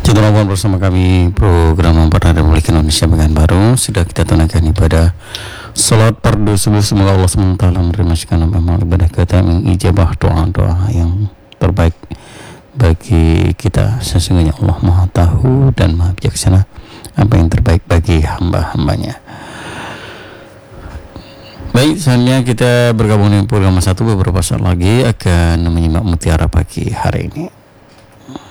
Lanjutkan bersama kami program Memperdalam Republik Indonesia Bagian Baru. Sudah kita tunaikan ibadah salat fardu subuh. Semoga Allah SWT menerima segala amal ibadah kita, mengijabah doa-doa yang terbaik bagi kita. Sesungguhnya Allah Maha Tahu dan Maha Bijaksana apa yang terbaik bagi hamba-hambanya. Baik, selanjutnya kita bergabung dengan program 1. Beberapa saat lagi akan menyimak Mutiara Pagi hari ini.